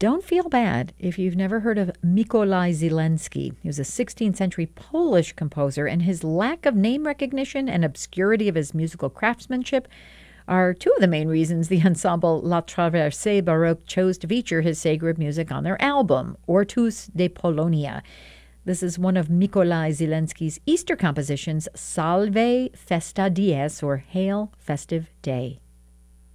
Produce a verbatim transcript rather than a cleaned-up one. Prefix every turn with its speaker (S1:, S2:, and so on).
S1: don't feel bad if you've never heard of Mikołaj Zielinski. He was a sixteenth century Polish composer, and his lack of name recognition and obscurity of his musical craftsmanship are two of the main reasons the ensemble La Traversée Baroque chose to feature his sacred music on their album, Ortus de Polonia. This is one of Mikołaj Zielinski's Easter compositions, Salve Festa Dies, or Hail Festive Day.